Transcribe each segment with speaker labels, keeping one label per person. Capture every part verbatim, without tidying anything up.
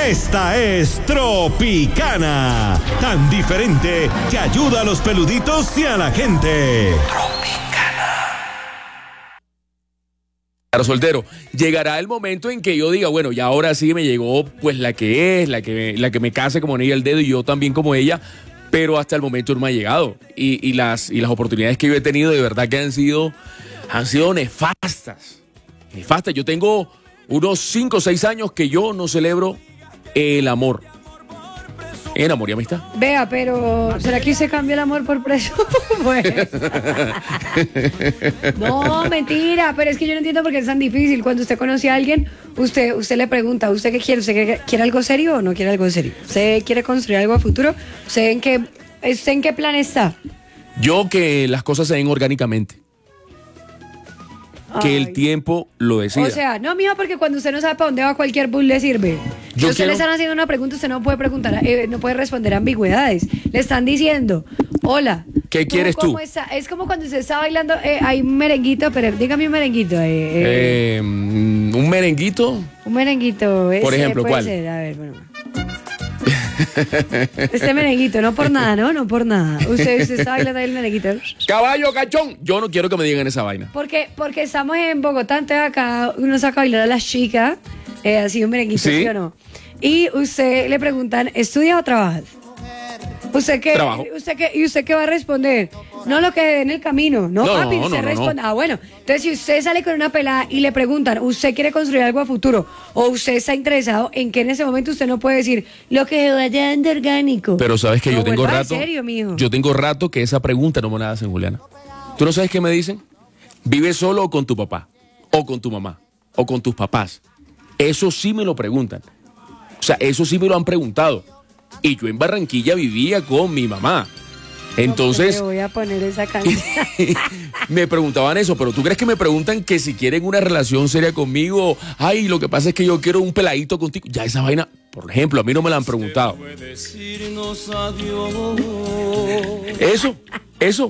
Speaker 1: Esta es Tropicana, tan diferente que ayuda a los peluditos y a la gente.
Speaker 2: Soltero, llegará el momento en que yo diga, bueno, ya ahora sí me llegó pues la que es, la que, la que me case como anillo al dedo y yo también como ella, pero hasta el momento no me ha llegado. Y, y, las, y las oportunidades que yo he tenido de verdad que han sido, han sido nefastas. Nefastas. Yo tengo unos cinco o seis años que yo no celebro el amor. En amor y amistad.
Speaker 3: Vea, pero ¿será que usted cambia el amor por precio? Pues. No, mentira, pero es que yo no entiendo por qué es tan difícil. Cuando usted conoce a alguien, usted, usted le pregunta, ¿usted qué quiere? ¿Usted quiere algo serio o no quiere algo serio? ¿Usted quiere construir algo a futuro? ¿Usted en qué, usted en qué plan está?
Speaker 2: Yo que las cosas se den orgánicamente. Que
Speaker 3: Ay.
Speaker 2: el tiempo lo decida.
Speaker 3: O sea, no, mijo, porque cuando usted no sabe para dónde va, cualquier bus le sirve. Si
Speaker 2: Yo
Speaker 3: a usted
Speaker 2: quiero-
Speaker 3: le están haciendo una pregunta, usted no puede preguntar, eh, no puede responder ambigüedades. Le están diciendo, hola.
Speaker 2: ¿Qué quieres tú?
Speaker 3: ¿Cómo está? Es como cuando usted está bailando, eh, hay un merenguito, pero dígame un merenguito. Eh, eh,
Speaker 2: Eh, un merenguito.
Speaker 3: un merenguito.
Speaker 2: Por
Speaker 3: ese
Speaker 2: ejemplo,
Speaker 3: puede
Speaker 2: ¿cuál?
Speaker 3: ser, a ver, bueno. Este merenguito, no por nada, ¿no? No por nada. Usted, usted está bailando ahí el merenguito.
Speaker 2: Caballo cachón. Yo no quiero que me digan esa vaina.
Speaker 3: Porque, porque estamos en Bogotá, entonces acá uno saca a bailar a las chicas, eh, así un merenguito,
Speaker 2: Sí.
Speaker 3: ¿sí o no? Y usted le preguntan, ¿estudia o trabajas? ¿Usted qué,
Speaker 2: Trabajo.
Speaker 3: usted qué, ¿Y usted qué va a responder? No lo que dé en el camino. No,
Speaker 2: No,
Speaker 3: papi,
Speaker 2: no,
Speaker 3: usted
Speaker 2: no, no,
Speaker 3: responde.
Speaker 2: no.
Speaker 3: Ah, bueno. Entonces, si usted sale con una pelada y le preguntan, ¿usted quiere construir algo a futuro? O usted está interesado en que en ese momento usted no puede decir lo que se vaya dando orgánico.
Speaker 2: Pero sabes que
Speaker 3: No,
Speaker 2: yo tengo
Speaker 3: vuelva en
Speaker 2: rato.
Speaker 3: serio, mijo.
Speaker 2: Yo tengo rato que esa pregunta no me la hacen, Juliana. ¿Tú no sabes qué me dicen? ¿Vives solo o con tu papá? ¿O con tu mamá? ¿O con tus papás? Eso sí me lo preguntan. O sea, eso sí me lo han preguntado. Y yo en Barranquilla vivía con mi mamá. Entonces,
Speaker 3: Te voy a poner esa canción.
Speaker 2: me preguntaban eso, pero ¿tú crees que me preguntan que si quieren una relación seria conmigo? Ay, lo que pasa es que yo quiero un peladito contigo. Ya esa vaina, por ejemplo, a mí no me la han preguntado. Eso, eso.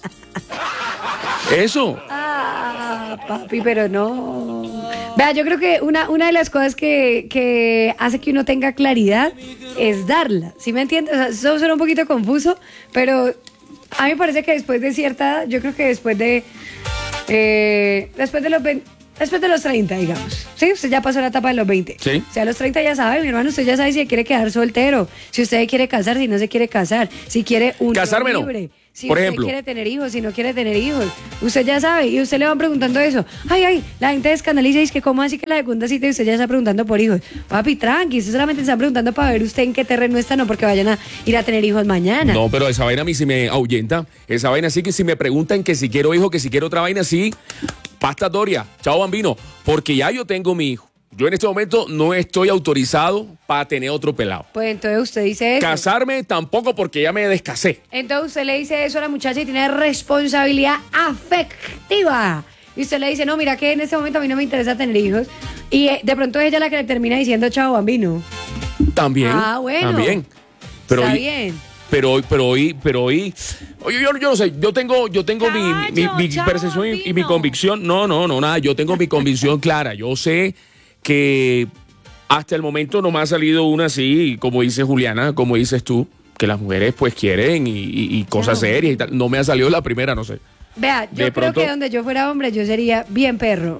Speaker 2: Eso.
Speaker 3: Ah, papi, pero no. Vea, yo creo que una, una de las cosas que, que hace que uno tenga claridad es darla. ¿Sí me entiendes? O sea, eso suena un poquito confuso, pero a mí me parece que después de cierta edad, yo creo que después de. Eh, después de los veinte, después de los treinta, digamos. Sí, usted ya pasó la etapa de los veinte.
Speaker 2: Sí.
Speaker 3: O sea, a los treinta ya sabe, mi hermano, usted ya sabe si se quiere quedar soltero, si usted se quiere casar, si no se quiere casar, si quiere un
Speaker 2: Casarme no.
Speaker 3: libre. Si
Speaker 2: Por
Speaker 3: usted
Speaker 2: ejemplo.
Speaker 3: quiere tener hijos, si no quiere tener hijos, usted ya sabe, y usted le van preguntando eso. Ay, ay, la gente escandaliza y dice que cómo así que la segunda cita y usted ya está preguntando por hijos. Papi, tranqui, usted solamente está preguntando para ver usted en qué terreno está, no porque vayan a ir a tener hijos mañana.
Speaker 2: No, pero esa vaina a mí sí me ahuyenta. Esa vaina sí que si me preguntan que si quiero hijo, que si quiero otra vaina, sí. Pasta Doria, chao bambino, porque ya yo tengo mi hijo. Yo en este momento no estoy autorizado para tener otro pelado.
Speaker 3: Pues entonces usted dice eso.
Speaker 2: Casarme tampoco porque ya me descasé.
Speaker 3: Entonces usted le dice eso a la muchacha y tiene responsabilidad afectiva. Y usted le dice, no, mira que en este momento a mí no me interesa tener hijos. Y eh, de pronto es ella la que le termina diciendo chao bambino.
Speaker 2: También.
Speaker 3: Ah, bueno.
Speaker 2: También. Pero
Speaker 3: Está
Speaker 2: hoy,
Speaker 3: bien.
Speaker 2: Pero hoy, pero hoy, pero hoy, oye, yo, yo no sé, yo tengo, yo tengo mi, mi, mi
Speaker 4: Caballo,
Speaker 2: percepción y, y mi
Speaker 4: bambino.
Speaker 2: convicción. No, no, no, nada. Yo tengo mi convicción clara. Yo sé que hasta el momento no me ha salido una así, como dice Juliana, como dices tú, que las mujeres pues quieren y, y- y cosas
Speaker 3: Claro.
Speaker 2: serias y tal. No me ha salido la primera, no sé.
Speaker 3: Vea, yo
Speaker 2: De
Speaker 3: creo
Speaker 2: pronto-
Speaker 3: que donde yo fuera hombre, yo sería bien perro.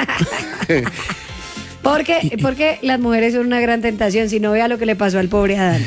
Speaker 3: Porque, porque las mujeres son una gran tentación. Si no, vea lo que le pasó al pobre Adán.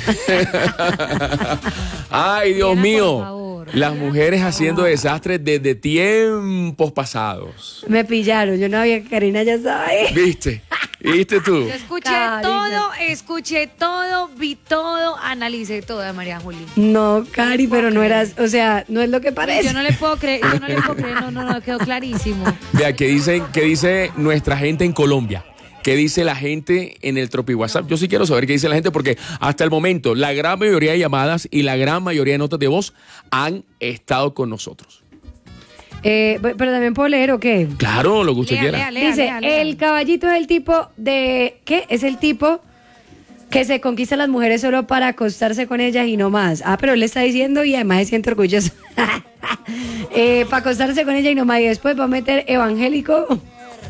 Speaker 2: Ay, Dios
Speaker 4: Juliana,
Speaker 2: mío.
Speaker 4: por favor.
Speaker 2: Las mujeres haciendo desastres desde tiempos pasados.
Speaker 3: Me pillaron. Yo no había, Karina ya sabe.
Speaker 2: ¿Viste? ¿Viste tú?
Speaker 4: Yo escuché
Speaker 3: Karina.
Speaker 4: todo, escuché todo, vi todo, analicé todo de María Juli.
Speaker 3: No, Cari, pero no eras, o sea, no es lo que parece.
Speaker 4: Yo no le puedo creer, yo no le puedo creer, no, no, no, quedó clarísimo.
Speaker 2: Vea, ¿qué dicen, qué dice nuestra gente en Colombia? ¿Qué dice la gente en el Tropi WhatsApp? Yo sí quiero saber qué dice la gente porque hasta el momento la gran mayoría de llamadas y la gran mayoría de notas de voz han estado con nosotros.
Speaker 3: Eh, pero también puedo leer o qué.
Speaker 2: Claro, lo que usted
Speaker 4: Lea,
Speaker 2: quiera.
Speaker 4: lea, lea,
Speaker 3: Dice,
Speaker 4: lea, lea.
Speaker 3: el caballito es el tipo de... ¿Qué? Es el tipo que se conquista a las mujeres solo para acostarse con ellas y no más. Ah, pero él le está diciendo y además se siente orgulloso. eh, para acostarse con ella y no más. Y después va a meter evangélico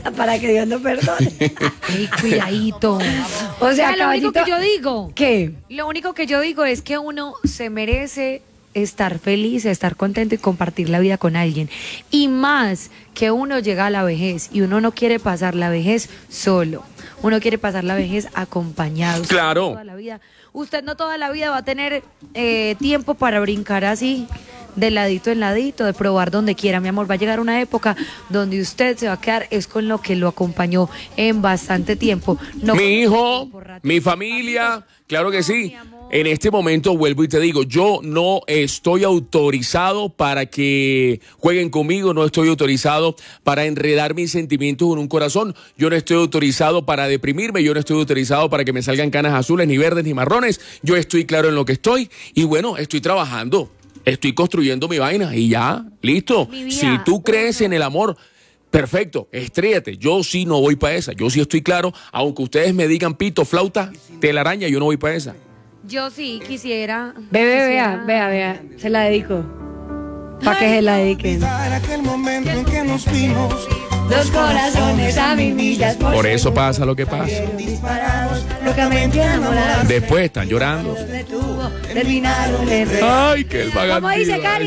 Speaker 3: Para que Dios lo perdone.
Speaker 4: Ey, cuidadito.
Speaker 3: O sea,
Speaker 4: lo único
Speaker 3: caballito,
Speaker 4: que yo digo,
Speaker 3: ¿qué?
Speaker 4: lo único que yo digo es que uno se merece estar feliz, estar contento y compartir la vida con alguien. Y más que uno llega a la vejez y uno no quiere pasar la vejez solo. Uno quiere pasar la vejez acompañado. Usted
Speaker 2: Claro.
Speaker 4: no toda la vida, usted no toda la vida va a tener eh, tiempo para brincar así, de ladito en ladito, de probar donde quiera, mi amor. Va a llegar una época donde usted se va a quedar es con lo que lo acompañó en bastante tiempo. No
Speaker 2: Mi
Speaker 4: con-
Speaker 2: hijo,
Speaker 4: por rato.
Speaker 2: mi familia, claro que
Speaker 4: No,
Speaker 2: sí.
Speaker 4: mi amor.
Speaker 2: En este momento vuelvo y te digo, yo no estoy autorizado para que jueguen conmigo, no estoy autorizado para enredar mis sentimientos en un corazón, yo no estoy autorizado para deprimirme, yo no estoy autorizado para que me salgan canas azules, ni verdes, ni marrones, yo estoy claro en lo que estoy y bueno, estoy trabajando, estoy construyendo mi vaina y ya, listo.
Speaker 4: Mi vida,
Speaker 2: Si tú crees
Speaker 4: uno.
Speaker 2: en el amor, perfecto, estrellate. Yo sí no voy para esa. Yo sí estoy claro. Aunque ustedes me digan pito, flauta, telaraña, yo no voy para esa.
Speaker 4: Yo sí quisiera.
Speaker 3: Bebé,
Speaker 4: quisiera-
Speaker 3: vea, vea, vea. Se la dedico. Para que se la dediquen.
Speaker 5: Aquel momento en que nos vimos,
Speaker 3: Dos corazones a mil millas por
Speaker 2: Por eso pasa lo que pasa.
Speaker 3: disparados, locamente enamorados.
Speaker 2: Después están llorando.
Speaker 3: Detuvo, terminaron de re-
Speaker 2: Ay, que el vagabundo.
Speaker 3: ¿Cómo dice, Cari?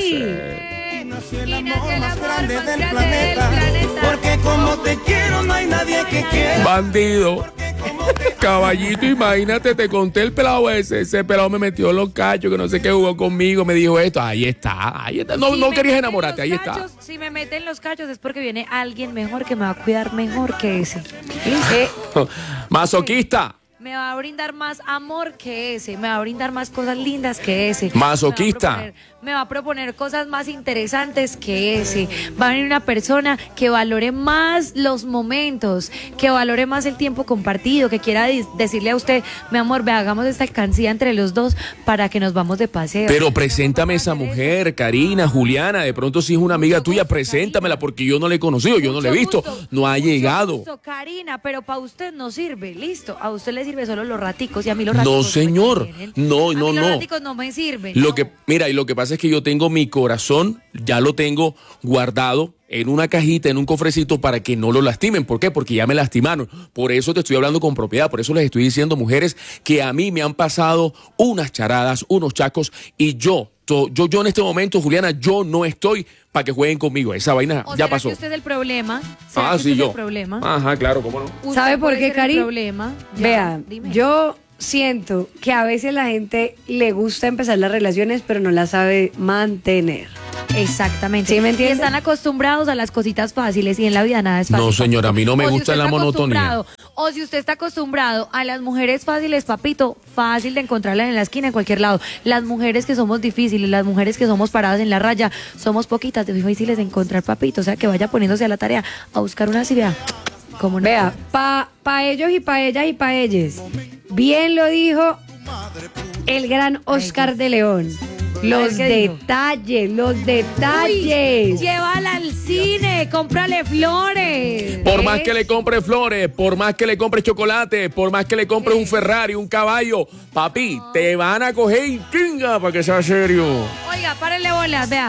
Speaker 4: Y nació el amor
Speaker 5: más grande del
Speaker 4: del
Speaker 5: planeta. Porque como te quiero no hay nadie que quiera.
Speaker 2: Bandido. Caballito, imagínate, te conté el pelado ese. Ese pelado me metió en los cachos, que no sé qué jugó conmigo, me dijo esto. Ahí está, ahí está. No,
Speaker 4: Si
Speaker 2: no
Speaker 4: me
Speaker 2: querías
Speaker 4: meten
Speaker 2: enamorarte, ahí
Speaker 4: los
Speaker 2: está.
Speaker 4: cachos, Si me meten los cachos es porque viene alguien mejor que me va a cuidar mejor que ese. Eh,
Speaker 2: Masoquista.
Speaker 4: me va a brindar más amor que ese, me va a brindar más cosas lindas que ese.
Speaker 2: Masoquista.
Speaker 4: Me va a proponer, me va a proponer cosas más interesantes que ese. Va a venir una persona que valore más los momentos, que valore más el tiempo compartido, que quiera di- decirle a usted, mi amor, ve, hagamos esta alcancía entre los dos para que nos vamos de paseo.
Speaker 2: Pero preséntame a esa mujer, Karina, Juliana. De pronto, si es una amiga
Speaker 4: Mucho
Speaker 2: tuya,
Speaker 4: gusto,
Speaker 2: preséntamela,
Speaker 4: Karina.
Speaker 2: porque yo no la he conocido, yo no la he
Speaker 4: Mucho
Speaker 2: visto.
Speaker 4: gusto,
Speaker 2: No ha
Speaker 4: mucho
Speaker 2: llegado.
Speaker 4: gusto, Karina, pero para usted no sirve, listo. A usted le sirve solo los raticos y a mí los
Speaker 2: No,
Speaker 4: raticos
Speaker 2: señor.
Speaker 4: me convienen.
Speaker 2: No,
Speaker 4: A
Speaker 2: no,
Speaker 4: mí
Speaker 2: no.
Speaker 4: Los raticos no me sirven.
Speaker 2: Lo
Speaker 4: no.
Speaker 2: que, mira, y lo que pasa es que yo tengo mi corazón, ya lo tengo guardado en una cajita, en un cofrecito para que no lo lastimen. ¿Por qué? Porque ya me lastimaron. Por eso te estoy hablando con propiedad, por eso les estoy diciendo, mujeres, que a mí me han pasado unas charadas, unos chacos, y yo, to- yo, yo en este momento, Juliana, yo no estoy para que jueguen conmigo. Esa vaina
Speaker 4: ¿O
Speaker 2: ya
Speaker 4: será
Speaker 2: pasó.
Speaker 4: que usted es el problema? ¿Será
Speaker 2: Ah,
Speaker 4: que usted
Speaker 2: sí,
Speaker 4: es
Speaker 2: yo.
Speaker 4: el problema?
Speaker 2: Ajá, claro, cómo no.
Speaker 4: ¿Usted
Speaker 3: ¿Sabe por
Speaker 4: puede
Speaker 3: qué,
Speaker 4: ser el
Speaker 3: Cari?
Speaker 4: problema? Ya,
Speaker 3: Vea,
Speaker 4: dime.
Speaker 3: yo siento que a veces la gente le gusta empezar las relaciones, pero no las sabe mantener.
Speaker 4: Exactamente.
Speaker 3: ¿Sí me entiende?
Speaker 4: Y están acostumbrados a las cositas fáciles y en la vida nada es fácil.
Speaker 2: No, señora, a mí no me
Speaker 4: O si
Speaker 2: gusta
Speaker 4: usted
Speaker 2: la
Speaker 4: está
Speaker 2: monotonía.
Speaker 4: acostumbrado- O si usted está acostumbrado a las mujeres fáciles, papito, fácil de encontrarlas en la esquina, en cualquier lado. Las mujeres que somos difíciles, las mujeres que somos paradas en la raya, somos poquitas, difíciles de encontrar, papito. O sea, que vaya poniéndose a la tarea a buscar una ciudad. ¿Cómo no?
Speaker 3: Vea, pa, pa ellos y pa ellas y pa ellos. Bien lo dijo el gran Oscar de León. Los
Speaker 4: ¿qué dijo?
Speaker 3: detalles, los
Speaker 4: Uy,
Speaker 3: detalles.
Speaker 4: llévala al cine, cómprale flores.
Speaker 2: Por
Speaker 3: ¿Ves?
Speaker 2: más que le compre flores, por más que le compre chocolate, por más que le compre un Ferrari, un caballo, papi, te van a coger y chinga para que sea serio.
Speaker 4: Oiga, párenle bolas, vea.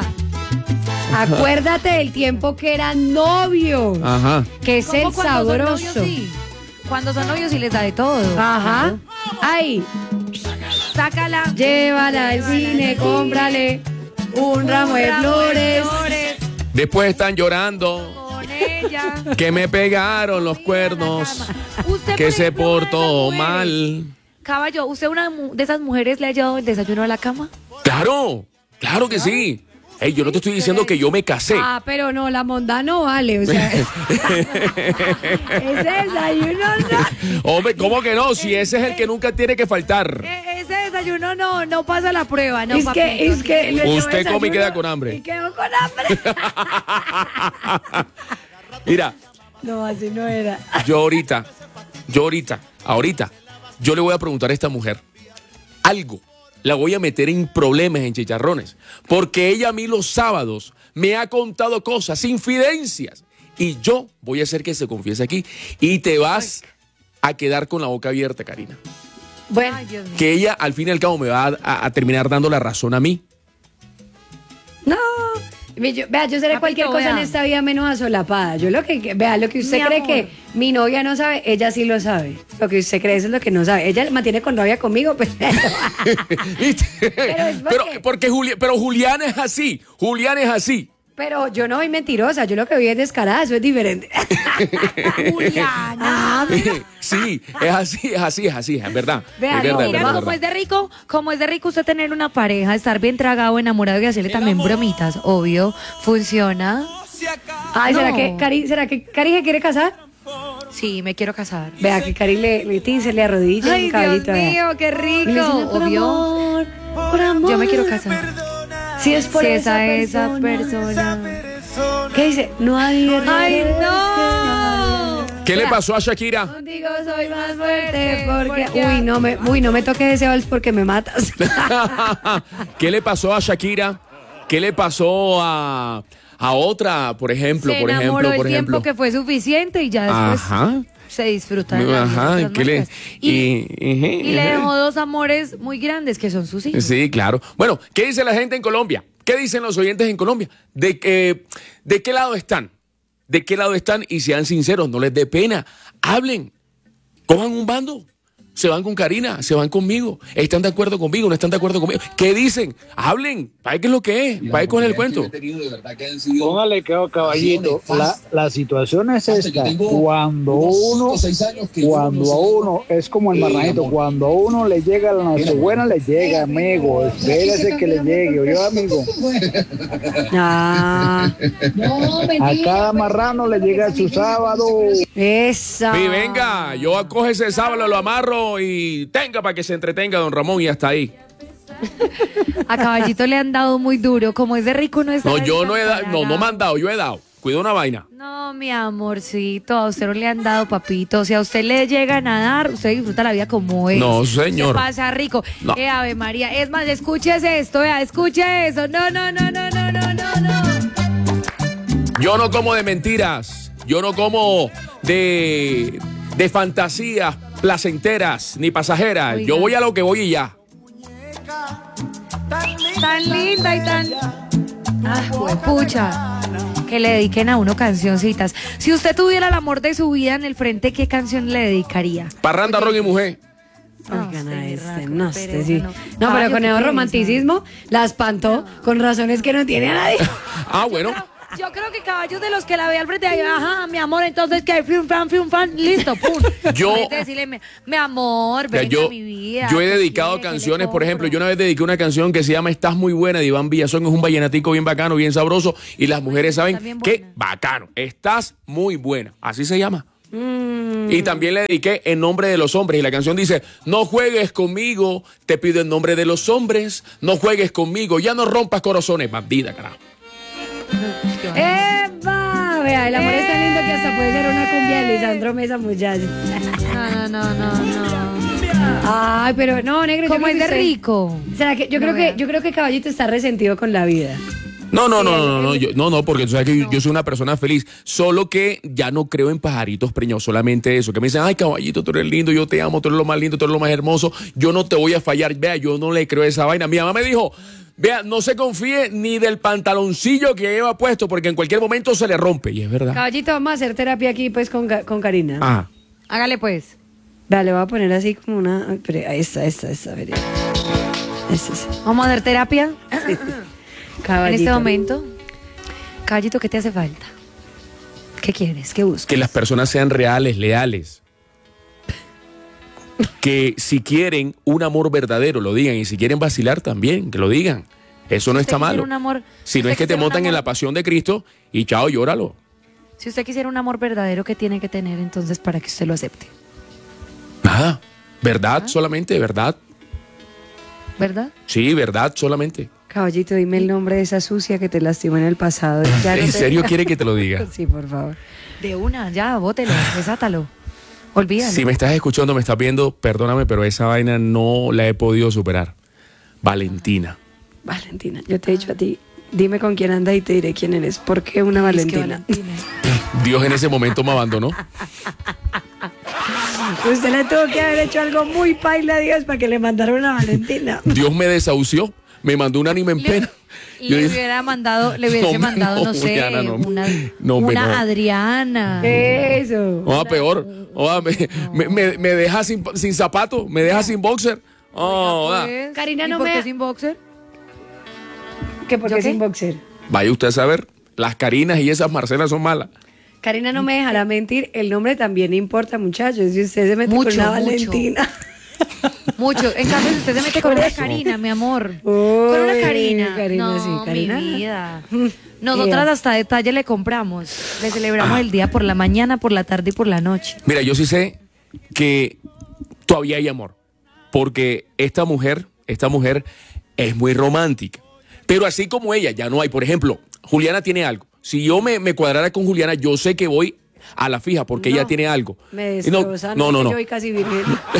Speaker 3: Acuérdate del tiempo que eran novios,
Speaker 2: Ajá.
Speaker 3: que es el
Speaker 4: ¿Cómo cuando son novios,
Speaker 3: sabroso.
Speaker 4: sí? Cuando son novios sí les da de todo.
Speaker 3: Ajá. Ay,
Speaker 4: Sácala.
Speaker 3: llévala al cine, cómprale un ramo de
Speaker 4: ramo
Speaker 3: flores.
Speaker 4: flores
Speaker 2: Después están llorando
Speaker 4: con ella.
Speaker 2: que me pegaron los cuernos,
Speaker 4: Usted,
Speaker 2: que
Speaker 4: por
Speaker 2: se
Speaker 4: ejemplo, una de
Speaker 2: portó
Speaker 4: esas mujeres-
Speaker 2: mal.
Speaker 4: Caballo, ¿usted una mu- de esas mujeres le ha llevado el desayuno a la cama?
Speaker 2: Claro, claro que sí. Ey, yo no te estoy diciendo que yo me casé.
Speaker 3: Ah, pero no, la monda no vale, o sea. ese desayuno no.
Speaker 2: Hombre, ¿cómo que no? Si ese es el que nunca tiene que faltar.
Speaker 4: E- ese desayuno no, no pasa la prueba, no,
Speaker 3: es
Speaker 4: papito.
Speaker 3: que, es que le dio
Speaker 2: Usted come y
Speaker 3: desayuno
Speaker 2: queda con hambre.
Speaker 3: Y quedó con hambre.
Speaker 2: Mira,
Speaker 3: No, así no era.
Speaker 2: yo ahorita, yo ahorita, ahorita, yo le voy a preguntar a esta mujer algo. La voy a meter en problemas, en chicharrones. Porque ella a mí los sábados me ha contado cosas, infidencias. Y yo voy a hacer que se confiese aquí. Y te vas a quedar con la boca abierta, Karina.
Speaker 3: Bueno,
Speaker 4: Ay, Dios mío.
Speaker 2: Que ella al fin y al cabo me va a, a- a terminar dando la razón a mí.
Speaker 3: no, Mi- yo- vea, yo seré
Speaker 4: Papito,
Speaker 3: cualquier cosa
Speaker 4: vea.
Speaker 3: en esta vida menos asolapada. Yo lo que, que- vea, lo que usted
Speaker 4: Mi
Speaker 3: cree
Speaker 4: amor.
Speaker 3: que mi novia no sabe, ella sí lo sabe. Lo que usted cree eso es lo que no sabe. Ella mantiene con rabia conmigo, pero...
Speaker 2: ¿Viste?
Speaker 3: Pero es
Speaker 2: Pero,
Speaker 3: porque-
Speaker 2: porque Juli- pero Julián es así. Julián es así.
Speaker 3: Pero yo no soy mentirosa, yo lo que vi es descarada, eso es diferente.
Speaker 4: Juliana.
Speaker 2: Sí, es así, es así, es así, es verdad.
Speaker 3: Vea,
Speaker 2: es verdad,
Speaker 3: no,
Speaker 2: es
Speaker 4: Mira,
Speaker 2: verdad, es
Speaker 4: como es
Speaker 2: verdad.
Speaker 4: de rico, como es de rico usted tener una pareja, estar bien tragado, enamorado y hacerle también bromitas, obvio, funciona.
Speaker 3: Ay, ¿será
Speaker 4: No.
Speaker 3: que Cari, ¿será que Cari se quiere casar?
Speaker 4: Sí, me quiero casar.
Speaker 3: Vea que Cari le, le tince, le arrodilla
Speaker 4: Ay,
Speaker 3: un caballito.
Speaker 4: Dios
Speaker 3: vea.
Speaker 4: mío, qué
Speaker 3: Y le dice,
Speaker 4: rico,
Speaker 3: por
Speaker 4: obvio.
Speaker 3: amor, por amor.
Speaker 4: Yo me quiero casar.
Speaker 3: Si es por
Speaker 4: Si
Speaker 3: esa,
Speaker 4: esa esa
Speaker 3: persona.
Speaker 4: persona.
Speaker 3: ¿Qué dice? No hay
Speaker 4: Ay, no.
Speaker 2: ¿Qué le pasó a Shakira?
Speaker 3: Contigo soy más fuerte porque... Uy, no me, uy, no me toques ese vals porque me matas.
Speaker 2: ¿Qué le pasó a Shakira? ¿Qué le pasó a, a otra, por ejemplo?
Speaker 4: Se
Speaker 2: por
Speaker 4: enamoró
Speaker 2: ejemplo,
Speaker 4: el
Speaker 2: por
Speaker 4: tiempo
Speaker 2: ejemplo.
Speaker 4: que fue suficiente y ya después
Speaker 2: Ajá.
Speaker 4: se disfruta de la vida de
Speaker 2: Ajá.
Speaker 4: otras
Speaker 2: ¿Qué le,
Speaker 4: maneras.
Speaker 2: y,
Speaker 4: Y,
Speaker 2: y-
Speaker 4: y le dejó dos amores muy grandes que son sus hijos.
Speaker 2: Sí, claro. Bueno, ¿qué dice la gente en Colombia? ¿Qué dicen los oyentes en Colombia? ¿De, que, ¿De qué lado están? ¿De qué lado están? Y sean sinceros, no les dé pena. Hablen. Cojan un bando. Se van con Karina, se van conmigo. ¿Están de acuerdo conmigo? ¿No están de acuerdo conmigo? ¿Qué dicen? Hablen. ¿Para qué es lo que es? ¿Para qué con el cuento?
Speaker 6: Póngale que caballito, la, la situación es esta, cuando uno, cuando a uno, es como el marranito, cuando a uno le llega la nochebuena, le llega, amigo, espérese que le llegue, ¿oyó, amigo?
Speaker 3: Ah,
Speaker 6: A cada marrano le llega su sábado.
Speaker 3: esa.
Speaker 2: Sí, venga, yo acoge ese sábado, lo amarro y tenga para que se entretenga don Ramón y hasta ahí.
Speaker 4: A Caballito le han dado muy duro. Como es de rico, no es
Speaker 2: No, yo no he dado, no, no me han dado, yo he dado. Cuida una vaina.
Speaker 4: No, mi amorcito, a usted no le han dado, papito. Si a usted le llegan a dar, usted disfruta la vida como es.
Speaker 2: No, señor.
Speaker 4: Se pasa rico.
Speaker 2: No.
Speaker 4: Eh, Ave María. Es más, escúchese esto, vea, escuche eso. No, no, no, no, no, no, no, no.
Speaker 2: Yo no como de mentiras. Yo no como de, de fantasías placenteras ni pasajeras.
Speaker 4: Oiga.
Speaker 2: Yo voy a lo que voy y ya.
Speaker 4: Tan linda y tan... Ah, pucha. Que le dediquen a uno cancioncitas. Si usted tuviera el amor de su vida en el frente, ¿qué canción le dedicaría?
Speaker 2: Parranda, rock y mujer.
Speaker 3: Oigan a
Speaker 4: usted,
Speaker 3: este,
Speaker 4: raco,
Speaker 3: no,
Speaker 4: qué
Speaker 3: este
Speaker 4: pereza,
Speaker 3: sí.
Speaker 4: no.
Speaker 3: No,
Speaker 4: Caballo,
Speaker 3: pero con
Speaker 4: qué
Speaker 3: el
Speaker 4: pereza.
Speaker 3: romanticismo la espantó con razones que no tiene a nadie.
Speaker 2: Ah, bueno.
Speaker 4: Yo creo que caballos de los que la ve al frente, ahí, ajá, mi amor, entonces que fium, fan, fium, fan, listo, pum.
Speaker 2: Yo-
Speaker 4: En vez de decirle, mi, mi amor,
Speaker 2: O sea,
Speaker 4: ven
Speaker 2: yo,
Speaker 4: a mi vida.
Speaker 2: yo he
Speaker 4: ¿qué
Speaker 2: dedicado
Speaker 4: quiere? ¿Qué le
Speaker 2: canciones, por ejemplo,
Speaker 4: compro?
Speaker 2: yo una vez dediqué una canción que se llama Estás muy buena de Iván Villazón, es un vallenatico bien bacano, bien sabroso, y las mujeres saben
Speaker 4: Está bien
Speaker 2: que
Speaker 4: buena.
Speaker 2: bacano, estás muy buena, así se llama.
Speaker 3: Mm.
Speaker 2: Y también le dediqué En nombre de los hombres, y la canción dice, no juegues conmigo, te pido en nombre de los hombres, no juegues conmigo, ya no rompas corazones, bandida, carajo.
Speaker 3: ¡Eva! Vea, el amor es tan lindo que hasta puede ser una cumbia de Lisandro Mesa, muchachos.
Speaker 4: No, no, no, no, no.
Speaker 3: Ay, pero no, negro, yo
Speaker 4: Como
Speaker 3: creo
Speaker 4: es
Speaker 3: que
Speaker 4: de
Speaker 3: usted-
Speaker 4: rico.
Speaker 3: ¿Será que yo
Speaker 4: No,
Speaker 3: creo que
Speaker 4: vea.
Speaker 3: yo creo que Caballito está resentido con la vida?
Speaker 2: No, no, no, no, no, no, yo- no, no, porque tú sabes que yo, yo soy una persona feliz, solo que ya no creo en pajaritos preñados, solamente eso, que me dicen, ay, caballito, tú eres lindo, yo te amo, tú eres lo más lindo, tú eres lo más hermoso, yo no te voy a fallar, vea, yo no le creo a esa vaina. Mi mamá me dijo, vea, no se confíe ni del pantaloncillo que lleva puesto, porque en cualquier momento se le rompe, y es verdad.
Speaker 3: Caballito, vamos a hacer terapia aquí pues con, Ga- con Karina.
Speaker 2: Ah,
Speaker 4: Hágale pues.
Speaker 3: Vea, le voy a poner así como una... ay, pero ahí está, esta, esta, veré. Esta, sí.
Speaker 4: Vamos a dar terapia en
Speaker 3: Caballito.
Speaker 4: este momento. Caballito, ¿qué te hace falta? ¿Qué quieres? ¿Qué buscas?
Speaker 2: que las personas sean reales, leales. Que si quieren un amor verdadero, lo digan, y si quieren vacilar también, que lo digan. Eso no
Speaker 4: Si
Speaker 2: está
Speaker 4: usted quisiera
Speaker 2: malo.
Speaker 4: un amor-
Speaker 2: Si no
Speaker 4: usted
Speaker 2: es que te
Speaker 4: quisiera un
Speaker 2: montan en
Speaker 4: amor-
Speaker 2: la pasión de Cristo y chao, llóralo.
Speaker 4: Si usted quisiera un amor verdadero, ¿qué tiene que tener entonces para que usted lo acepte?
Speaker 2: Nada. ¿Verdad solamente? ¿Verdad?
Speaker 4: ¿Verdad?
Speaker 2: Sí, verdad solamente.
Speaker 3: Caballito, dime el nombre de esa sucia que te lastimó en el pasado. Ya no
Speaker 2: ¿En
Speaker 3: te-
Speaker 2: serio quiere que te lo diga?
Speaker 3: Sí, por favor.
Speaker 4: De una, ya, bótelo, desátalo. Olvídalo.
Speaker 2: Si me estás escuchando, me estás viendo, perdóname, pero esa vaina no la he podido superar. Valentina.
Speaker 3: Valentina, yo te he dicho a ti, dime con quién andas y te diré quién eres. ¿Por qué una
Speaker 4: Es que
Speaker 3: Valentina?
Speaker 4: Valentina.
Speaker 2: Dios en ese momento me abandonó.
Speaker 3: Usted le tuvo que haber hecho algo muy paila a Dios para que le mandara una Valentina.
Speaker 2: Dios me desahució. me mandó un anime en
Speaker 4: Le-
Speaker 2: pena.
Speaker 4: Le
Speaker 2: Yo dije,
Speaker 4: hubiera mandado, le hubiese
Speaker 2: No,
Speaker 4: mandado, no,
Speaker 2: no,
Speaker 4: sé,
Speaker 2: Juliana, no.
Speaker 4: una,
Speaker 2: No, hombre,
Speaker 4: una
Speaker 2: no.
Speaker 4: Adriana.
Speaker 3: Eso.
Speaker 2: oh, peor. Oh, me, me, me, me deja sin, sin zapato, me deja sin boxer. Oh, da.
Speaker 4: Pues,
Speaker 3: Karina,
Speaker 4: ¿y
Speaker 3: no
Speaker 4: por
Speaker 3: me-
Speaker 4: qué sin boxer?
Speaker 3: ¿Qué porque
Speaker 4: ¿Yo qué?
Speaker 3: sin boxer?
Speaker 2: Vaya usted a saber, las Karinas y esas Marcelas son malas.
Speaker 3: Karina no me dejará mentir, el nombre también importa, muchachos. Si usted se mete
Speaker 4: Mucho,
Speaker 3: con una
Speaker 4: mucho.
Speaker 3: Valentina.
Speaker 4: Mucho. En cambio, si usted se mete con
Speaker 3: Por
Speaker 4: una
Speaker 3: eso.
Speaker 4: Karina, mi amor.
Speaker 3: Uy,
Speaker 4: con una Karina.
Speaker 3: Karina,
Speaker 4: no,
Speaker 3: sí, Karina.
Speaker 4: mi vida. Nosotras
Speaker 3: Ella.
Speaker 4: hasta detalle le compramos. Le celebramos el día por la mañana, por la tarde y por la noche.
Speaker 2: Mira, yo sí sé que todavía hay amor, porque esta mujer, esta mujer es muy romántica, pero así como ella, ya no hay. Por ejemplo, Juliana tiene algo. Si yo me, me cuadrara con Juliana, yo sé que voy a la fija, porque
Speaker 3: No,
Speaker 2: ella tiene algo.
Speaker 3: Me
Speaker 2: Y no,
Speaker 3: destroza.
Speaker 2: no, no,
Speaker 3: Yo
Speaker 2: no.
Speaker 3: voy casi virgen.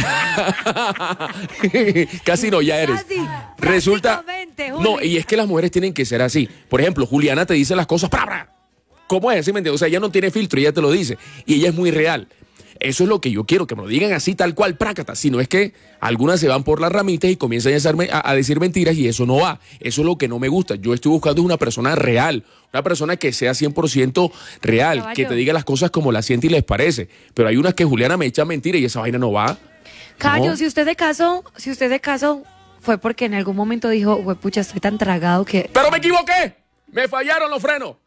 Speaker 2: Casi no, ya eres.
Speaker 4: Casi,
Speaker 2: Resulta.
Speaker 4: prácticamente, Juli.
Speaker 2: No, y es que las mujeres tienen que ser así. Por ejemplo, Juliana te dice las cosas. ¡Pra, pra! ¿Cómo es? ¿Sí me entiendes? O sea, ella no tiene filtro, ella te lo dice. Y ella es muy real. Eso es lo que yo quiero, que me lo digan así, tal cual, prácata. Si no es que algunas se van por las ramitas y comienzan a, hacerme- a- a decir mentiras y eso no va. Eso es lo que no me gusta. Yo estoy buscando una persona real, una persona que sea cien por ciento real,
Speaker 4: Caballo.
Speaker 2: que te diga las cosas como las siente y les parece. Pero hay unas que Juliana me echa mentiras y esa vaina no va.
Speaker 4: Cayo,
Speaker 2: No.
Speaker 4: si usted se casó, si usted se casó, fue porque en algún momento dijo, "Hue pucha, estoy tan tragado que."
Speaker 2: Pero me equivoqué. Me fallaron los frenos.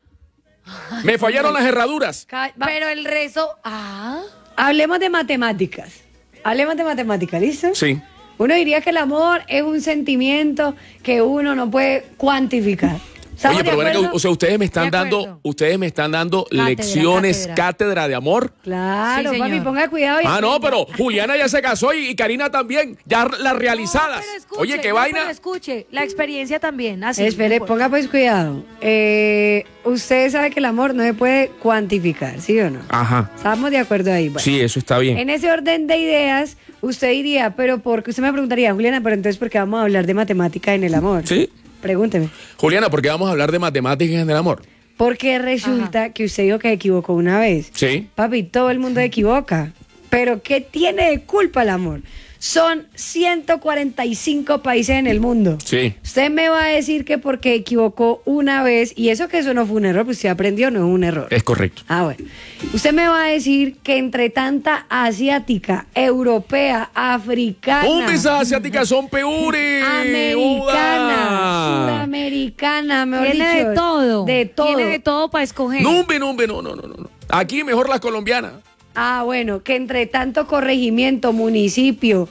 Speaker 2: Me fallaron las herraduras.
Speaker 3: Ca- va-
Speaker 4: Pero el rezo, ah,
Speaker 3: Hablemos de matemáticas. Hablemos de matemáticas, ¿listo?
Speaker 2: Sí.
Speaker 3: Uno diría que el amor es un sentimiento que uno no puede cuantificar. ¿Estamos
Speaker 2: Oye,
Speaker 3: de
Speaker 2: pero ven acá,
Speaker 3: acuerdo?
Speaker 2: o sea, ustedes me están
Speaker 4: De acuerdo.
Speaker 2: dando, ustedes me están dando
Speaker 4: Cátedra,
Speaker 2: lecciones,
Speaker 4: cátedra.
Speaker 2: cátedra de amor.
Speaker 3: Claro,
Speaker 4: Sí,
Speaker 3: papi,
Speaker 4: señor.
Speaker 3: ponga cuidado. y
Speaker 2: Ah, no,
Speaker 3: aprenda.
Speaker 2: pero Juliana ya se casó y, y Karina también, ya las realizadas.
Speaker 4: No, pero escuche,
Speaker 2: Oye, qué
Speaker 4: no,
Speaker 2: vaina.
Speaker 4: pero escuche, la experiencia también, así.
Speaker 3: Espere,
Speaker 4: no
Speaker 3: ponga pues cuidado. Eh, usted sabe que el amor no se puede cuantificar, ¿sí o no?
Speaker 2: Ajá.
Speaker 3: Estamos de acuerdo ahí. Bueno,
Speaker 2: Sí, eso está bien.
Speaker 3: en ese orden de ideas, usted diría, pero porque usted me preguntaría, Juliana, pero entonces, ¿por qué vamos a hablar de matemática en el amor?
Speaker 2: Sí.
Speaker 3: Pregúnteme.
Speaker 2: Juliana, ¿por qué vamos a hablar de matemáticas en el amor?
Speaker 3: Porque resulta que usted dijo que equivocó una vez.
Speaker 2: Sí.
Speaker 3: Papi, todo el mundo equivoca. Pero ¿qué tiene de culpa el amor? Son ciento cuarenta y cinco países en el mundo.
Speaker 2: Sí.
Speaker 3: Usted me va a decir que porque equivocó una vez, y eso que eso no fue un error, pues usted aprendió, no es un error.
Speaker 2: Es correcto.
Speaker 3: Ah, bueno. Usted me va a decir que entre tanta asiática, europea, africana,
Speaker 2: ¡Oh, esas asiáticas son peores!
Speaker 3: americana,
Speaker 2: ¡Joda!
Speaker 3: sudamericana, mejor
Speaker 4: Tiene
Speaker 3: dicho,
Speaker 4: de todo.
Speaker 3: De todo.
Speaker 4: Tiene de todo para escoger.
Speaker 2: No, hombre, no, hombre, no, no, no, no. Aquí mejor las colombianas.
Speaker 3: Ah, bueno, que entre tanto corregimiento, municipio,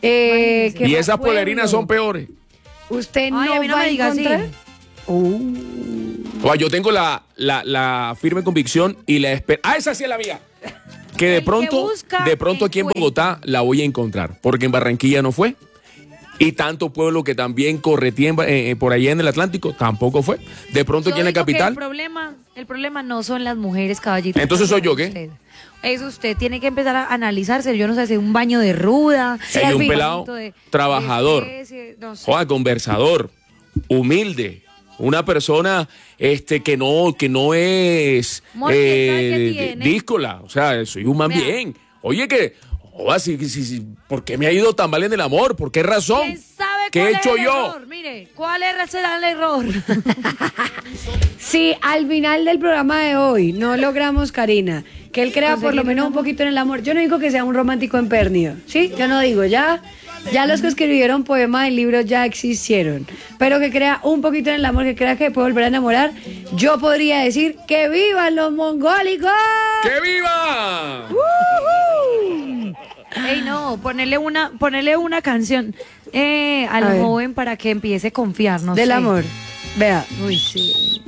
Speaker 3: eh,
Speaker 4: Imagínese.
Speaker 3: que
Speaker 2: Y
Speaker 3: más
Speaker 2: esas
Speaker 3: pueblo,
Speaker 2: polerinas son peores.
Speaker 3: Usted no,
Speaker 4: Ay, a mí no
Speaker 3: va
Speaker 4: me
Speaker 3: a
Speaker 4: diga así.
Speaker 3: encontrar. Uh,
Speaker 2: O sea, yo tengo la, la, la firme convicción y la espera. ¡Ah, esa sí es la mía! Que de
Speaker 4: El que
Speaker 2: pronto,
Speaker 4: busca,
Speaker 2: de pronto aquí en
Speaker 4: encuentra.
Speaker 2: Bogotá la voy a encontrar. Porque en Barranquilla no fue. Y tanto pueblo que también corretía en Ba- eh, eh, por allá en el Atlántico tampoco fue. De pronto
Speaker 4: Yo
Speaker 2: aquí en la
Speaker 4: digo que
Speaker 2: capital.
Speaker 4: El problema, el problema no son las mujeres, caballito.
Speaker 2: Entonces, ¿soy yo qué?
Speaker 4: Usted. Es usted, tiene que empezar a analizarse. Yo no sé, hacer un baño de ruda.
Speaker 2: Hay
Speaker 4: al
Speaker 2: un
Speaker 4: fin,
Speaker 2: pelado
Speaker 4: de- de
Speaker 2: trabajador.
Speaker 4: especie, no sé.
Speaker 2: Joder, conversador, humilde, una persona este que no que no es
Speaker 4: More, ¿quién sabe qué
Speaker 2: eh,
Speaker 4: tiene?
Speaker 2: díscola, o sea, soy un man
Speaker 4: Vea.
Speaker 2: bien. Oye que, joder, si, si- si- ¿por qué me ha ido tan mal en el amor? ¿Por qué razón?
Speaker 4: ¿Quién sabe
Speaker 2: ¿Qué
Speaker 4: cuál
Speaker 2: he
Speaker 4: es
Speaker 2: hecho
Speaker 4: el
Speaker 2: yo?
Speaker 4: error? Mire, ¿cuál es- será el error?
Speaker 3: si al final del programa de hoy no logramos, Karina, que él crea por lo
Speaker 4: Conseguir
Speaker 3: menos
Speaker 4: un
Speaker 3: un
Speaker 4: amor.
Speaker 3: poquito en el amor, yo no digo que sea un romántico empedernido, ¿sí? Yo no digo, ya, ya los que escribieron poemas y libros ya existieron, pero que crea un poquito en el amor, que crea que puede volver a enamorar, yo podría decir que vivan los mongólicos.
Speaker 2: ¡Que viva!
Speaker 4: Ey, no, ponerle una, ponerle una canción eh, al
Speaker 3: A ver.
Speaker 4: joven para que empiece a confiar, no
Speaker 3: Del
Speaker 4: sé.
Speaker 3: amor. Vea,
Speaker 4: Uy, sí.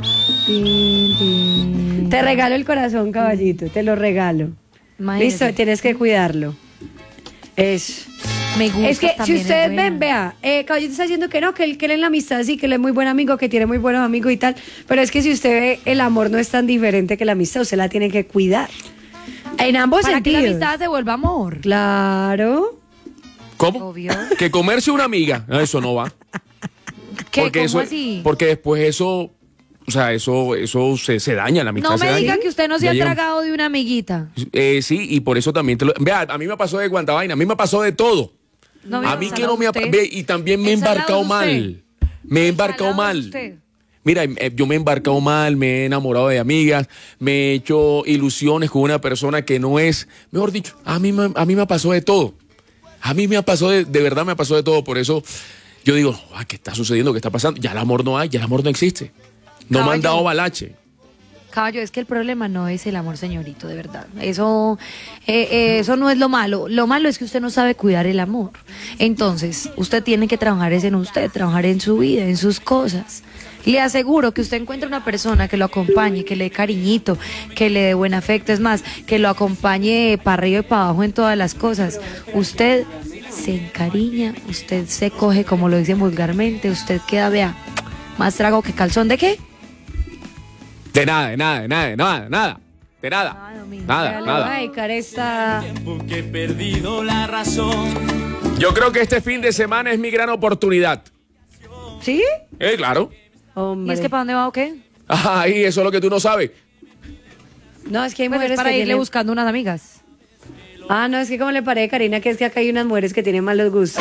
Speaker 3: te regalo el corazón, caballito, te lo regalo.
Speaker 4: Imagínese.
Speaker 3: Listo, tienes que cuidarlo. Eso.
Speaker 4: Me gusta
Speaker 3: Es que si
Speaker 4: también,
Speaker 3: ustedes
Speaker 4: es buena.
Speaker 3: ven, vea, eh, Caballito está diciendo que no, que él cree en la amistad, sí, que él es muy buen amigo, que tiene muy buenos amigos y tal, pero es que si usted ve, el amor no es tan diferente que la amistad, usted la tiene que cuidar. En ambos
Speaker 4: Para que la
Speaker 3: sentidos.
Speaker 4: amistad se vuelva amor.
Speaker 3: Claro.
Speaker 2: ¿Cómo?
Speaker 4: Obvio.
Speaker 2: Que comerse una amiga, no, eso no va.
Speaker 4: ¿Qué?
Speaker 2: Porque
Speaker 4: ¿Cómo
Speaker 2: eso,
Speaker 4: así?
Speaker 2: porque después eso, o sea, eso, eso se, se daña, la amistad
Speaker 4: No
Speaker 2: se
Speaker 4: me
Speaker 2: daña.
Speaker 4: diga que usted no se
Speaker 2: Ya
Speaker 4: ha
Speaker 2: llega un-
Speaker 4: tragado de una amiguita.
Speaker 2: Eh, sí, y por eso también te lo... Vea, a mí me pasó de cuanta vaina, a mí me pasó de todo.
Speaker 4: No,
Speaker 2: A
Speaker 4: mira,
Speaker 2: mí que
Speaker 4: salado
Speaker 2: no me ha...
Speaker 4: usted.
Speaker 2: ve, y también me he
Speaker 4: El salado
Speaker 2: embarcado
Speaker 4: es usted.
Speaker 2: mal. Me he embarcado
Speaker 4: Ojalá
Speaker 2: mal.
Speaker 4: usted.
Speaker 2: Mira, eh, yo me he embarcado mal, me he enamorado de amigas, me he hecho ilusiones con una persona que no es, mejor dicho, a mí, me- a mí me pasó de todo. A mí me ha pasado, de, de verdad me pasó de todo. Por eso yo digo, ah, ¿qué está sucediendo? ¿Qué está pasando? Ya el amor no hay, ya el amor no existe. No me han
Speaker 4: Caballo.
Speaker 2: dado balache.
Speaker 4: Caballo, es que el problema no es el amor, señorito, de verdad. Eso, eh, eh, eso no es lo malo. Lo malo es que usted no sabe cuidar el amor. Entonces, usted tiene que trabajar es en usted, trabajar en su vida, en sus cosas. Le aseguro que usted encuentra una persona que lo acompañe, que le dé cariñito, que le dé buen afecto, es más, que lo acompañe para arriba y para abajo en todas las cosas. Usted se encariña, usted se coge, como lo dicen vulgarmente, usted queda, vea, más trago que calzón. ¿De qué?
Speaker 2: De nada, de nada, de nada, de nada, de nada. De nada.
Speaker 4: Nada, mijo.
Speaker 2: Nada,
Speaker 3: Le voy
Speaker 2: nada.
Speaker 3: a dedicar esta...
Speaker 5: Porque he perdido la razón.
Speaker 2: Yo creo que este fin de semana es mi gran oportunidad.
Speaker 3: ¿Sí?
Speaker 2: Eh, claro.
Speaker 3: Hombre.
Speaker 4: ¿Y es que para dónde va o qué?
Speaker 2: Ay, eso es lo que tú no sabes.
Speaker 3: No, es que hay
Speaker 4: Pues es
Speaker 3: mujeres
Speaker 4: para
Speaker 3: que
Speaker 4: irle
Speaker 3: tienen...
Speaker 4: buscando unas amigas.
Speaker 3: Ah, no, es que como le parece, Karina, que es que acá hay unas mujeres que tienen malos gustos.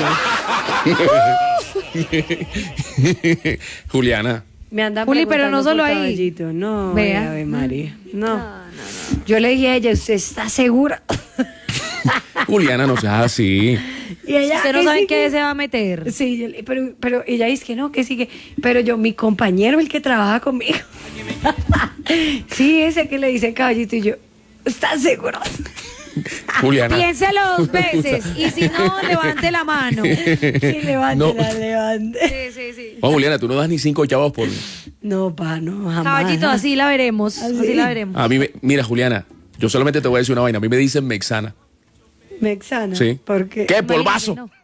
Speaker 2: Juliana.
Speaker 3: Me andan
Speaker 4: Juli, pero no
Speaker 3: preguntando
Speaker 4: solo
Speaker 3: por
Speaker 4: ahí.
Speaker 3: Caballito. No,
Speaker 4: Vea.
Speaker 3: Ave María. No. Yo le dije a ella, ¿usted está segura?
Speaker 2: Juliana, no seas así.
Speaker 3: Y ella,
Speaker 4: Usted no
Speaker 3: que
Speaker 4: sabe
Speaker 3: sí,
Speaker 4: en qué
Speaker 3: que-
Speaker 4: se va a meter.
Speaker 3: Sí, yo le- pero, pero ella dice que no, que sí, que... Pero yo, mi compañero, el que trabaja conmigo. Sí, ese que le dice Caballito y yo, ¿estás seguro?
Speaker 2: Juliana.
Speaker 4: Piénselo dos veces y si no, levante la mano.
Speaker 3: Sí, levántela,
Speaker 2: No.
Speaker 3: levante.
Speaker 4: Sí, sí, sí.
Speaker 2: Oh, Juliana, tú no das ni cinco chavos por mí.
Speaker 3: No, pa, no, jamás.
Speaker 4: Caballito, así la veremos. Así,
Speaker 3: Así.
Speaker 4: la veremos.
Speaker 2: A mí, me- mira, Juliana, yo solamente te voy a decir una vaina. A mí me dicen Mexana.
Speaker 3: Mexana.
Speaker 2: Sí.
Speaker 3: ¿Por qué?
Speaker 2: ¿Qué? Polvazo.
Speaker 4: No.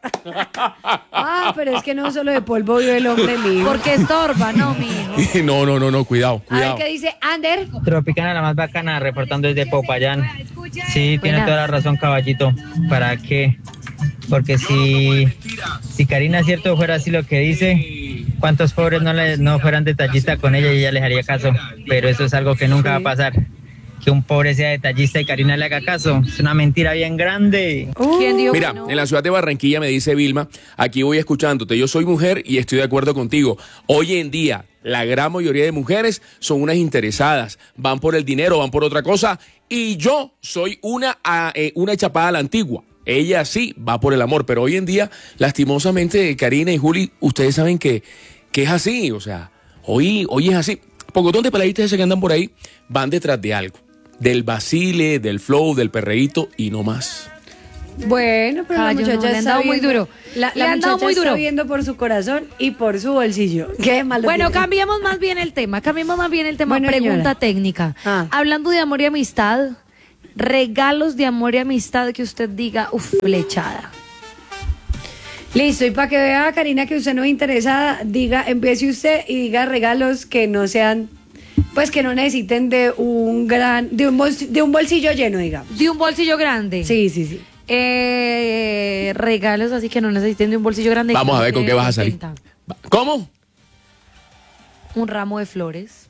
Speaker 3: Ah, pero es que no solo de polvo vive el hombre mío.
Speaker 4: Porque estorba, no, mijo.
Speaker 2: No, no, no, no, cuidado,
Speaker 3: A ver
Speaker 2: cuidado.
Speaker 3: qué dice Ander.
Speaker 7: Tropicana, la más bacana, reportando desde Popayán. Sí, tiene
Speaker 4: Buena.
Speaker 7: toda la razón, Caballito. ¿Para qué? Porque si, si Karina cierto fuera así lo que dice, ¿cuántos pobres no, le, no fueran detallistas con ella y ella les haría caso? Pero eso es algo que nunca va a pasar. Que un pobre sea detallista y Karina le haga caso. Es una mentira bien grande.
Speaker 4: ¿Quién dijo
Speaker 2: Mira,
Speaker 4: que no?
Speaker 2: en la ciudad de Barranquilla me dice Vilma, aquí voy escuchándote, yo soy mujer y estoy de acuerdo contigo. Hoy en día, la gran mayoría de mujeres son unas interesadas, van por el dinero, van por otra cosa, y yo soy una, ah, eh, una chapada a la antigua. Ella sí va por el amor, pero hoy en día, lastimosamente, Karina y Juli, ustedes saben que, que es así, o sea, hoy, hoy es así. Pocotón de peladitas ese que andan por ahí van detrás de algo, del vacile, del flow, del perreíto y no más.
Speaker 3: Bueno, pero
Speaker 4: Caballo,
Speaker 3: la
Speaker 4: no,
Speaker 3: muchacha
Speaker 4: le han
Speaker 3: está
Speaker 4: dado muy
Speaker 3: viendo-
Speaker 4: duro.
Speaker 3: La,
Speaker 4: Le
Speaker 3: la
Speaker 4: han dado
Speaker 3: muchacha
Speaker 4: muy
Speaker 3: está
Speaker 4: duro.
Speaker 3: viendo por su corazón y por su bolsillo. Qué malo
Speaker 4: Bueno,
Speaker 3: tiene.
Speaker 4: cambiemos más bien el tema. Cambiemos más bien el tema.
Speaker 3: Bueno,
Speaker 4: Pregunta
Speaker 3: señora.
Speaker 4: técnica.
Speaker 3: Ah.
Speaker 4: Hablando de amor y amistad, regalos de amor y amistad que usted diga, uff, flechada.
Speaker 3: Listo, y para que vea, Karina, que usted no es interesada, diga, empiece usted y diga regalos que no sean, pues que no necesiten de un gran, de un, bolsi- de un bolsillo lleno, digamos.
Speaker 4: De un bolsillo grande.
Speaker 3: Sí, sí, sí.
Speaker 4: Eh, regalos así que no necesiten de un bolsillo grande.
Speaker 2: Vamos a ver con qué vas a salir.
Speaker 4: setenta.
Speaker 2: ¿Cómo?
Speaker 4: Un ramo de flores.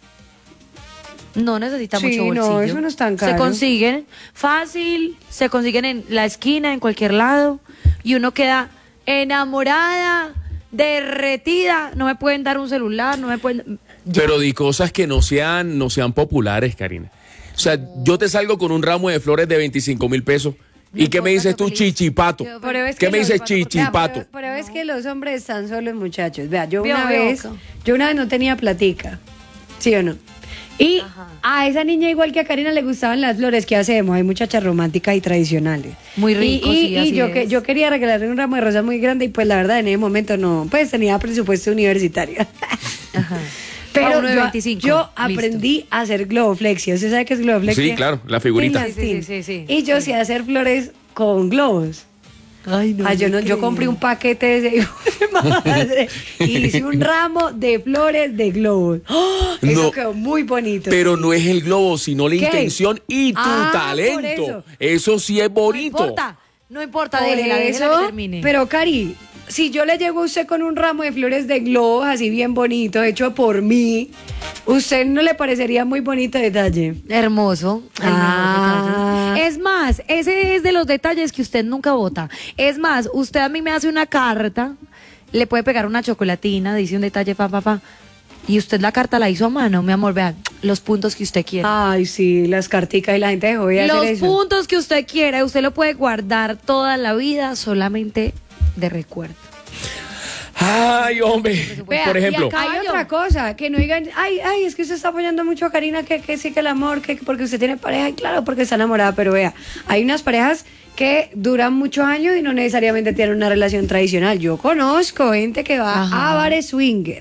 Speaker 4: No necesita
Speaker 3: Sí,
Speaker 4: mucho
Speaker 3: no,
Speaker 4: bolsillo.
Speaker 3: eso no es tan
Speaker 4: Se
Speaker 3: caro.
Speaker 4: consiguen fácil, se consiguen en la esquina, en cualquier lado, y uno queda enamorada, derretida. No me pueden dar un celular, no me pueden. Ya.
Speaker 2: Pero di cosas que no sean, no sean populares, Karina. O sea, yo te salgo con un ramo de flores de veinticinco mil pesos. ¿Y qué me dices tú, chichipato?
Speaker 3: Pero es
Speaker 2: ¿Qué
Speaker 3: que
Speaker 2: me
Speaker 3: los-
Speaker 2: dices,
Speaker 3: Vea,
Speaker 2: chichipato?
Speaker 3: Pero, pero es que los hombres están solos, muchachos. Vea, yo
Speaker 4: Vio,
Speaker 3: una
Speaker 4: vio,
Speaker 3: vez,
Speaker 4: Boca.
Speaker 3: yo una vez no tenía platica, ¿sí o no? Y
Speaker 4: Ajá.
Speaker 3: a esa niña, igual que a Karina, le gustaban las flores. ¿Qué hacemos? Hay muchachas románticas y tradicionales.
Speaker 4: Muy
Speaker 3: Y-
Speaker 4: rico,
Speaker 3: y,
Speaker 4: sí,
Speaker 3: y
Speaker 4: así
Speaker 3: yo, que,
Speaker 4: es.
Speaker 3: yo quería regalarle un ramo de rosas muy grande y pues la verdad en ese momento no, pues tenía presupuesto universitario.
Speaker 4: Ajá.
Speaker 3: Pero
Speaker 4: A uno de
Speaker 3: yo,
Speaker 4: veinticinco,
Speaker 3: yo
Speaker 4: listo.
Speaker 3: aprendí a hacer globoflexia. ¿Usted sabe qué es globoflexia?
Speaker 2: Sí, claro, la figurita.
Speaker 3: En
Speaker 4: Sí, sí,
Speaker 3: latín.
Speaker 4: sí, sí.
Speaker 3: Y yo sé hacer flores con globos.
Speaker 4: Ay, no.
Speaker 3: Ah, yo, no, yo compré un paquete de ese hijo de madre y hice un ramo de flores de globos. ¡Oh! Eso
Speaker 2: No,
Speaker 3: quedó muy bonito.
Speaker 2: Pero no es el globo, sino la
Speaker 3: ¿Qué?
Speaker 2: intención y tu
Speaker 3: Ah, por
Speaker 2: talento.
Speaker 3: eso.
Speaker 2: Eso. sí es
Speaker 4: No
Speaker 2: bonito.
Speaker 4: importa, no importa,
Speaker 3: Por
Speaker 4: déjela, déjela
Speaker 3: eso,
Speaker 4: que termine.
Speaker 3: pero Cari, si yo le llego a usted con un ramo de flores de globos así bien bonito, hecho por mí, ¿usted no le parecería muy bonito detalle?
Speaker 4: Hermoso. el mejor
Speaker 3: Ah.
Speaker 4: detalle. Es más, ese es de los detalles que usted nunca vota. Es más, usted a mí me hace una carta le puede pegar una chocolatina, dice un detalle, fa, fa, fa. Y usted la carta la hizo a mano, mi amor, vean, los puntos que usted quiere.
Speaker 3: Ay, sí, las carticas y la gente dejó de hacer
Speaker 4: Los
Speaker 3: eso.
Speaker 4: puntos que usted quiera, usted lo puede guardar toda la vida solamente de recuerdo.
Speaker 2: Ay, hombre.
Speaker 3: Vea,
Speaker 2: Por ejemplo,
Speaker 3: y acá hay otra cosa, que no digan, ay, ay, es que usted está apoyando mucho a Karina, que, que sí que el amor, que porque usted tiene pareja, y claro, porque está enamorada, pero vea, hay unas parejas que duran muchos años y no necesariamente tienen una relación tradicional. Yo conozco gente que va
Speaker 4: Ajá.
Speaker 3: a bares swinger.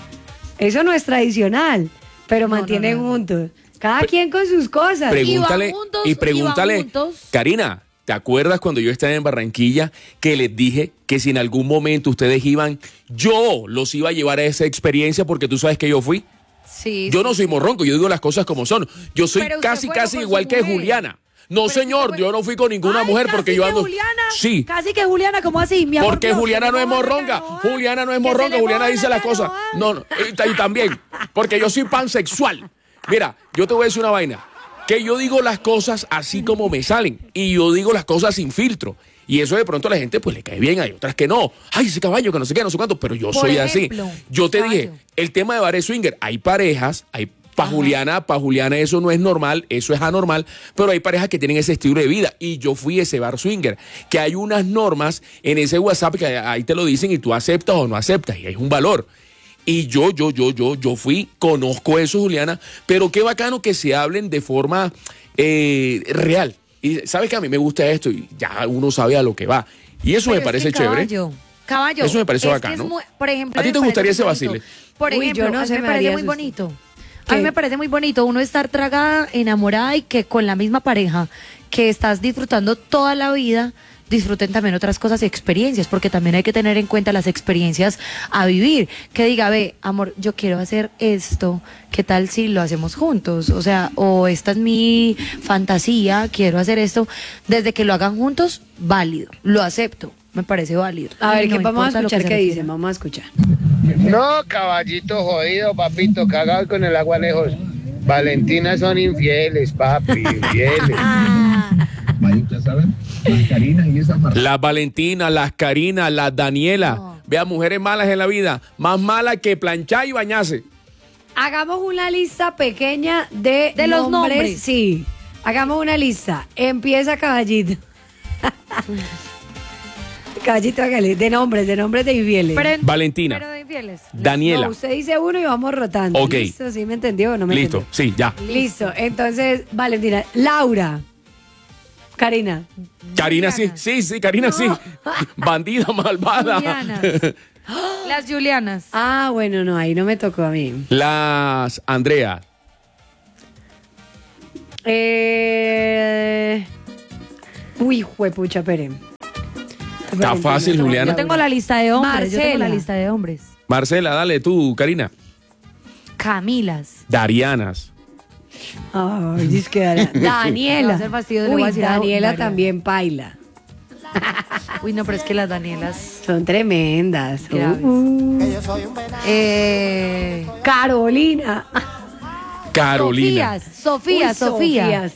Speaker 3: Eso no es tradicional, pero
Speaker 4: No,
Speaker 3: mantienen
Speaker 4: no, no.
Speaker 3: juntos. Cada quien con sus cosas.
Speaker 2: pregúntale
Speaker 4: Y van juntos,
Speaker 2: y
Speaker 4: y van
Speaker 2: pregúntale,
Speaker 4: juntos.
Speaker 2: Karina, ¿te acuerdas cuando yo estaba en Barranquilla que les dije que si en algún momento ustedes iban, yo los iba a llevar a esa experiencia porque tú sabes que yo fui?
Speaker 4: Sí.
Speaker 2: Yo no soy morronco, yo digo las cosas como son. Yo soy
Speaker 4: Pero usted
Speaker 2: casi,
Speaker 4: fue
Speaker 2: casi
Speaker 4: con su
Speaker 2: igual que
Speaker 4: mujer.
Speaker 2: Juliana. No,
Speaker 4: Pero
Speaker 2: señor,
Speaker 4: usted fue-
Speaker 2: yo no fui con ninguna
Speaker 4: Ay,
Speaker 2: mujer
Speaker 4: casi
Speaker 2: porque yo
Speaker 4: que
Speaker 2: ando.
Speaker 4: Juliana,
Speaker 2: Sí.
Speaker 4: Casi que Juliana, ¿cómo así? Mi amor,
Speaker 2: Porque
Speaker 4: no,
Speaker 2: Juliana
Speaker 4: que
Speaker 2: no
Speaker 4: se
Speaker 2: es
Speaker 4: le moja la
Speaker 2: morronga.
Speaker 4: canoa,
Speaker 2: Juliana no es
Speaker 4: que se
Speaker 2: morronga.
Speaker 4: le
Speaker 2: Juliana
Speaker 4: moja
Speaker 2: dice
Speaker 4: la
Speaker 2: las cosas.
Speaker 4: canoa.
Speaker 2: No, no, y, y también. Porque yo soy pansexual. Mira, yo te voy a decir una vaina. Que yo digo las cosas así como me salen. Y yo digo las cosas sin filtro. Y eso de pronto a la gente pues le cae bien. Hay otras que no. Ay, ese caballo que no sé qué, no sé cuánto. Pero yo
Speaker 4: Por
Speaker 2: soy
Speaker 4: ejemplo,
Speaker 2: así. Yo te
Speaker 4: caballo.
Speaker 2: dije, el tema de bares swinger. Hay parejas, hay. Para Juliana, para Juliana eso no es normal, eso es anormal, pero hay parejas que tienen ese estilo de vida y yo fui ese bar swinger, que hay unas normas en ese WhatsApp que ahí te lo dicen y tú aceptas o no aceptas y hay un valor. Y yo, yo, yo, yo, yo fui, conozco eso, Juliana, pero qué bacano que se hablen de forma eh, real. Y sabes que a mí me gusta esto y ya uno sabe a lo que va. Y eso
Speaker 4: Pero
Speaker 2: me
Speaker 4: es
Speaker 2: parece
Speaker 4: que
Speaker 2: chévere.
Speaker 4: Caballo, caballo.
Speaker 2: Eso me parece
Speaker 4: es
Speaker 2: bacano.
Speaker 4: que es muy- por ejemplo,
Speaker 2: ¿A ti
Speaker 4: me
Speaker 2: te
Speaker 4: parece
Speaker 2: gustaría
Speaker 4: muy
Speaker 2: ese
Speaker 4: bonito.
Speaker 2: vacile?
Speaker 4: Por
Speaker 3: Uy,
Speaker 4: ejemplo,
Speaker 3: yo no
Speaker 4: a mí
Speaker 3: sé,
Speaker 4: me
Speaker 3: me
Speaker 4: parece
Speaker 3: daría
Speaker 4: muy
Speaker 3: susto.
Speaker 4: bonito. A mí
Speaker 3: ¿Qué?
Speaker 4: me parece muy bonito uno estar tragada, enamorada y que con la misma pareja que estás disfrutando toda la vida, disfruten también otras cosas y experiencias, porque también hay que tener en cuenta las experiencias a vivir. Que diga, ve, amor, yo quiero hacer esto, ¿qué tal si lo hacemos juntos? O sea, o esta es mi fantasía, quiero hacer esto. Desde que lo hagan juntos, válido, lo acepto, me parece válido.
Speaker 3: A ver,
Speaker 4: Y
Speaker 3: ¿qué
Speaker 4: no
Speaker 3: vamos a
Speaker 4: importa lo que
Speaker 3: escuchar
Speaker 4: se
Speaker 3: qué
Speaker 4: refiera.
Speaker 3: dicen? Vamos a escuchar.
Speaker 8: No, caballito jodido, papito, cagado y con el agua lejos. Valentina son infieles, papi, infieles.
Speaker 2: Las Valentinas, las Karina, las Daniela.
Speaker 4: No.
Speaker 2: Vea, mujeres malas en la vida. Más malas que planchar y bañarse.
Speaker 3: Hagamos una lista pequeña de,
Speaker 4: De los nombres.
Speaker 3: Sí, hagamos una lista. Empieza Caballito. Caballito, hágale. De nombres, de nombres de infieles.
Speaker 4: Pero-
Speaker 2: Valentina.
Speaker 4: Pero de infieles.
Speaker 2: Daniela.
Speaker 3: No, usted dice uno y vamos rotando.
Speaker 2: Ok.
Speaker 3: ¿Listo? ¿Sí me entendió o no me
Speaker 2: Listo,
Speaker 3: entendió?
Speaker 2: sí, ya.
Speaker 3: Listo. Entonces, Valentina. Laura. Karina.
Speaker 2: Karina sí, sí, sí, Karina sí. Bandida malvada.
Speaker 4: Julianas. Las Julianas.
Speaker 3: Ah, bueno, no, ahí no me tocó a mí.
Speaker 2: Las Andrea.
Speaker 3: Eh... Uy, juepucha, espere.
Speaker 2: Está fácil, Juliana.
Speaker 4: Yo tengo la lista de hombres. Yo tengo la
Speaker 3: Marcela.
Speaker 4: lista de hombres.
Speaker 2: Marcela, dale tú, Karina.
Speaker 4: Camilas.
Speaker 2: Darianas.
Speaker 3: Ay, dice que Daniela.
Speaker 4: Me va a
Speaker 3: Daniela.
Speaker 4: hacer fastidio, le voy
Speaker 3: Uy,
Speaker 4: a decir a
Speaker 3: Daniela
Speaker 4: Daria.
Speaker 3: también paila.
Speaker 4: Uy, no, pero es que las Danielas.
Speaker 3: Son tremendas.
Speaker 4: Graves.
Speaker 3: Uh,
Speaker 4: Eh,
Speaker 3: Carolina.
Speaker 2: Carolina.
Speaker 4: Sofía, Sofía,
Speaker 3: Uy,
Speaker 4: Sofía.
Speaker 3: Sofía.